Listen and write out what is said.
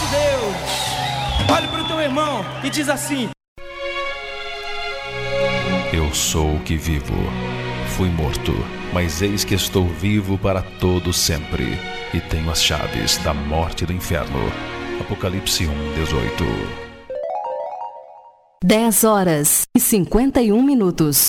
Deus. Olhe para o teu irmão e diz assim: eu sou o que vivo. Fui morto, mas eis que estou vivo para todo sempre, e tenho as chaves da morte e do inferno. Apocalipse 1:18. 10 horas e 51 minutos.